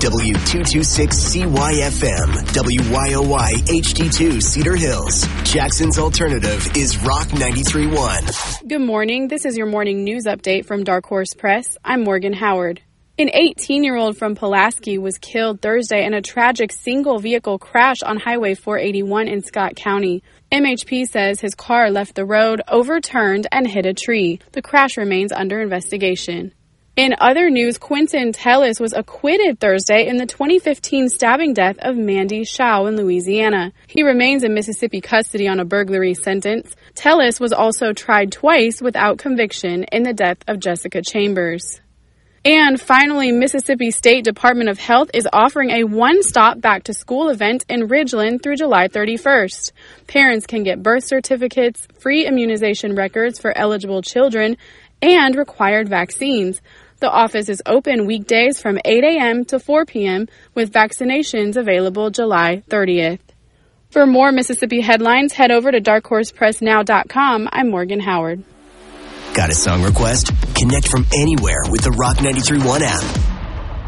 W226CYFM, WYOY HD2 Cedar Hills. Jackson's alternative is Rock 93.1. Good morning. This is your morning news update from Dark Horse Press. I'm Morgan Howard. An 18-year-old from Pulaski was killed Thursday in a tragic single-vehicle crash on Highway 481 in Scott County. MHP says his car left the road, overturned, and hit a tree. The crash remains under investigation. In other news, Quentin Tellis was acquitted Thursday in the 2015 stabbing death of Mandy Shao in Louisiana. He remains in Mississippi custody on a burglary sentence. Tellis was also tried twice without conviction in the death of Jessica Chambers. And finally, Mississippi State Department of Health is offering a one-stop back-to-school event in Ridgeland through July 31st. Parents can get birth certificates, free immunization records for eligible children, and required vaccines. The office is open weekdays from 8 a.m. to 4 p.m. with vaccinations available July 30th. For more Mississippi headlines, head over to darkhorsepressnow.com. I'm Morgan Howard. Got a song request? Connect from anywhere with the Rock 93.1 app.